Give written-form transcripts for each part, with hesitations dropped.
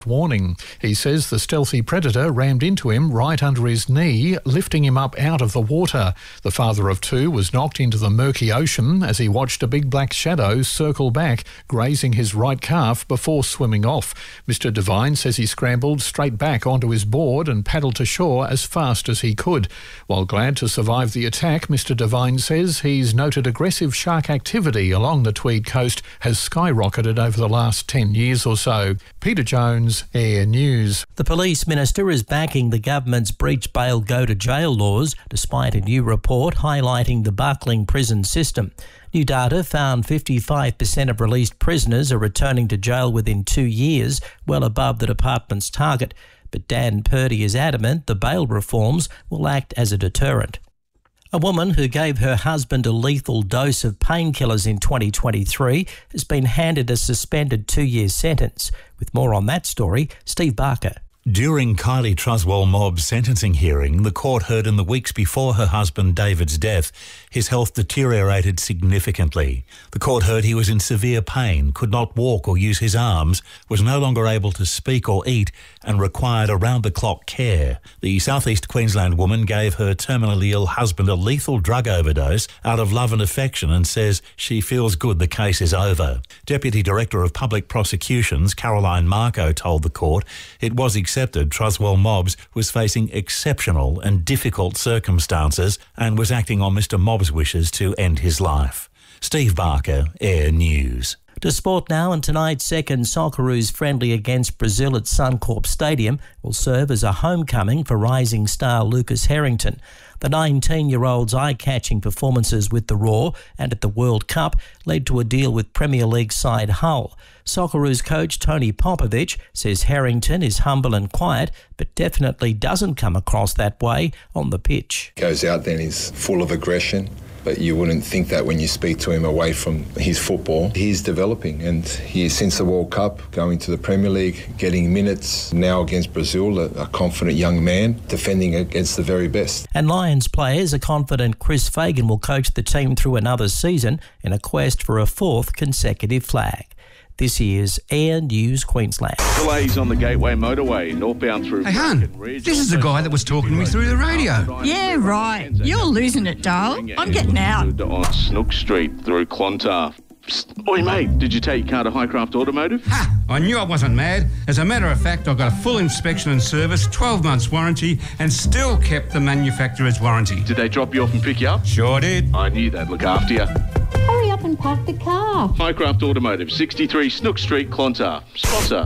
Warning. He says the stealthy predator rammed into him right under his knee, lifting him up out of the water. The father of two was knocked into the murky ocean as he watched a big black shadow circle back, grazing his right calf before swimming off. Mr. Devine says he scrambled straight back onto his board and paddled to shore as fast as he could. While glad to survive the attack, Mr. Devine says he's noted aggressive shark activity along the Tweed coast has skyrocketed over the last 10 years or so. Peter Jones, Air News. The police minister is backing the government's breach bail go to jail laws, despite a new report highlighting the buckling prison system. New data found 55% of released prisoners are returning to jail within 2 years, well above the department's target. But Dan Purdy is adamant the bail reforms will act as a deterrent. A woman who gave her husband a lethal dose of painkillers in 2023 has been handed a suspended 2-year sentence. With more on that story, Steve Barker. During Kylie Truswell-Mobb's sentencing hearing, the court heard in the weeks before her husband David's death, his health deteriorated significantly. The court heard he was in severe pain, could not walk or use his arms, was no longer able to speak or eat, and required around-the-clock care. The South East Queensland woman gave her terminally ill husband a lethal drug overdose out of love and affection and says she feels good the case is over. Deputy Director of Public Prosecutions Caroline Marco told the court it was accepted Truswell-Mobbs was facing exceptional and difficult circumstances and was acting on Mr. Mobbs' wishes to end his life. Steve Barker, Air News. To sport now, and tonight's second Socceroos friendly against Brazil at Suncorp Stadium will serve as a homecoming for rising star Lucas Harrington. The 19-year-old's eye-catching performances with the Raw and at the World Cup led to a deal with Premier League side Hull. Socceroos coach Tony Popovich says Harrington is humble and quiet, but definitely doesn't come across that way on the pitch. Goes out there and is full of aggression, but you wouldn't think that when you speak to him away from his football. He's developing, and he, since the World Cup, going to the Premier League, getting minutes, now against Brazil, a confident young man, defending against the very best. And Lions players are confident Chris Fagan will coach the team through another season in a quest for a 4th consecutive flag. This is Air News Queensland. Delays on the Gateway Motorway, northbound through... Hey, Hun, this is the guy that was talking to me through the radio. Yeah, right. You're losing it, Dale. I'm getting out. On Snook Street through Clontarf. Psst. Oi, mate, did you take your car to Highcraft Automotive? Ha! I knew I wasn't mad. As a matter of fact, I got a full inspection and service, 12 months warranty, and still kept the manufacturer's warranty. Did they drop you off and pick you up? Sure did. I knew they'd look after you. Hurry up and park the car. Highcraft Automotive, 63 Snook Street, Clontarf. Sponsor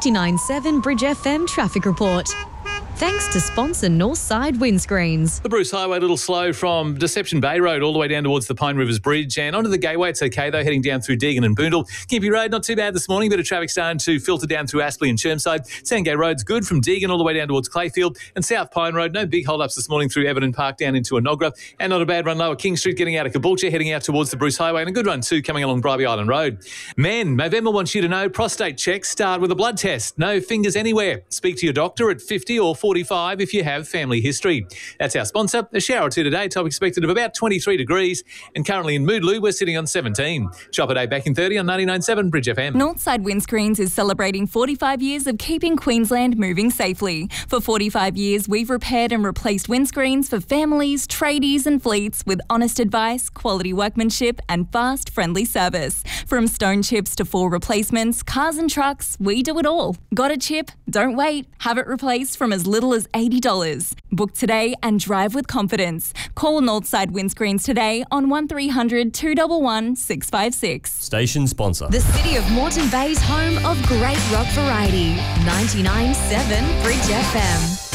99.7 Bridge FM traffic report. Thanks to sponsor Northside Windscreens. The Bruce Highway a little slow from Deception Bay Road all the way down towards the Pine Rivers Bridge and onto the Gateway. It's okay though, heading down through Deagon and Boondall. Gympie Road, not too bad this morning. Bit of traffic starting to filter down through Aspley and Chermside. Sandgate Road's good from Deagon all the way down towards Clayfield. And South Pine Road, no big hold-ups this morning through Everton Park down into Enoggera. And not a bad run lower King Street getting out of Caboolture, heading out towards the Bruce Highway. And a good run too coming along Bribie Island Road. Men, Movember wants you to know prostate checks start with a blood test. No fingers anywhere. Speak to your doctor at 50 or 45 if you have family history. That's our sponsor. A shower or two today, top expected of about 23 degrees. And currently in Moodloo, we're sitting on 17. Chopper Day back in 30 on 99.7 Bridge FM. Northside Windscreens is celebrating 45 years of keeping Queensland moving safely. For 45 years, we've repaired and replaced windscreens for families, tradies and fleets with honest advice, quality workmanship and fast, friendly service. From stone chips to full replacements, cars and trucks, we do it all. Got a chip? Don't wait. Have it replaced from as little as $80. Book today and drive with confidence. Call Northside Windscreens today on 1300 211 656. Station sponsor. The city of Moreton Bay's home of great rock variety. 99.7 Bridge FM.